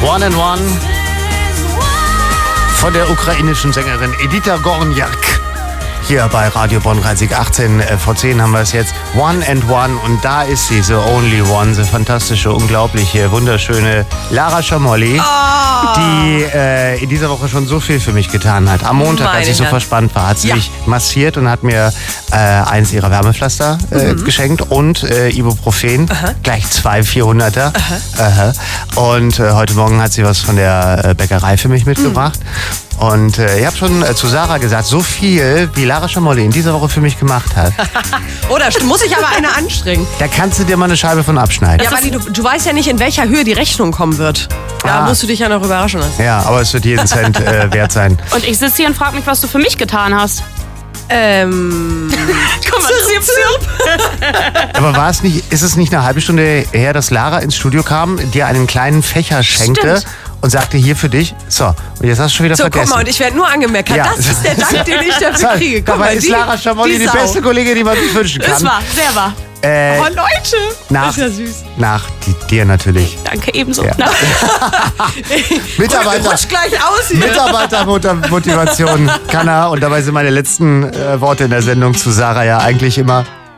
One and One von der ukrainischen Sängerin Edita Gorniak. Hier bei Radio Bonn 18 vor 10 haben wir es jetzt. One and One. Und da ist sie, the only one, the fantastische, unglaubliche, wunderschöne Lara Schamolli, die in dieser Woche schon so viel für mich getan hat. Am Montag, als ich so verspannt war, hat sie mich massiert und hat mir eins ihrer Wärmepflaster geschenkt und Ibuprofen. Gleich 2 400er. Und heute Morgen hat sie was von der Bäckerei für mich mitgebracht. Und ich habe schon zu Sarah gesagt, so viel, wie Lara Schamolli in dieser Woche für mich gemacht hat. Oh, da muss ich aber eine anstrengen. Da kannst du dir mal eine Scheibe von abschneiden. Ja, weil du weißt ja nicht, in welcher Höhe die Rechnung kommen wird. Da musst du dich ja noch überraschen lassen. Ja, aber es wird jeden Cent wert sein. Und ich sitze hier und frage mich, was du für mich getan hast. Guck mal, Aber ist es nicht eine halbe Stunde her, dass Lara ins Studio kam, dir einen kleinen Fächer schenkte? Stimmt. Und sagte, hier für dich. So, und jetzt hast du schon wieder vergessen. Guck mal, und ich werde nur angemeckert. Ja. Das ist der Dank, den ich dafür kriege. Guck Dabei mal, ist Lara Schamolli die beste Kollegin, die man sich wünschen kann. Es war, sehr wahr. Oh, Leute. Nach, das ist ja süß. Nach dir natürlich. Danke, ebenso. Ja. Rutsch gleich aus hier. Mitarbeitermotivation kann er. Und dabei sind meine letzten Worte in der Sendung zu Sarah ja eigentlich immer: